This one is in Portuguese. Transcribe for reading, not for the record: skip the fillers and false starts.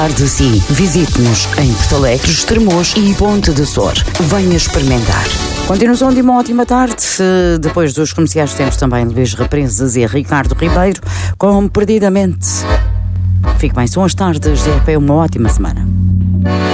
de si. Visite-nos em Porto Alegre, Estremoz e Ponte de Sor. Venha experimentar. Continuação de uma ótima tarde. Depois dos comerciais temos também Luís Represas e Ricardo Ribeiro com Perdidamente. Fique bem, são as tardes de EP, uma ótima semana.